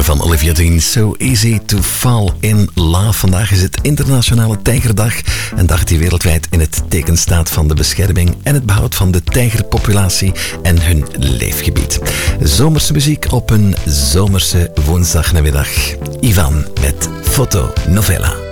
horen van Olivia Dean. So easy to fall in love. Vandaag is het Internationale Tijgerdag. Een dag die wereldwijd in het teken staat van de bescherming en het behoud van de tijgerpopulatie en hun leefgebied. Zomerse muziek op een zomerse woensdagnamiddag. Ivan met Fotonovela.